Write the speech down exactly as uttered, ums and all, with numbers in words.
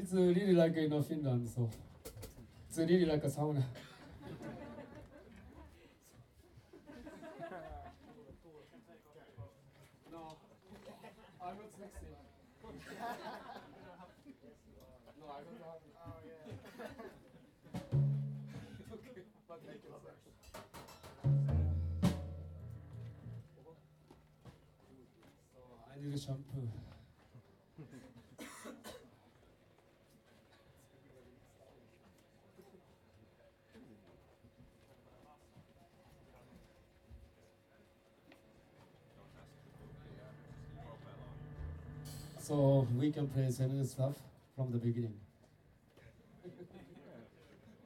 It's uh, really like in uh, Finland, so it's uh, really like a sauna. No, I'm not sexy. No, I don't have. Oh yeah. Okay, but make it sex. So I need a shampoo. So we can play similar stuff from the beginning.